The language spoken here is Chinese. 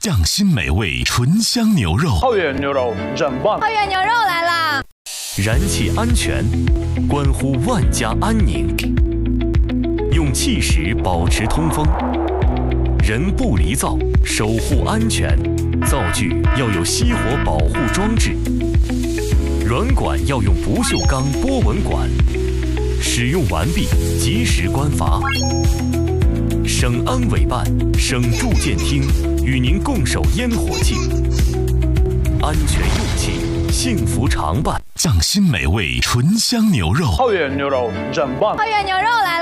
匠心美味醇香牛肉。 浩远牛肉真棒！ 浩远牛肉来啦！ 燃气安全，关乎万家安宁。用气室保持通风，人不离灶，守护安全。灶具要有熄火保护装置，软管要用不锈钢波纹管。使用完毕，及时关阀。省安委办、省住建厅与您共守烟火气，安全用气，幸福常伴。 匠心美味醇香牛肉。 浩远牛肉真棒！ 浩远牛肉来啦！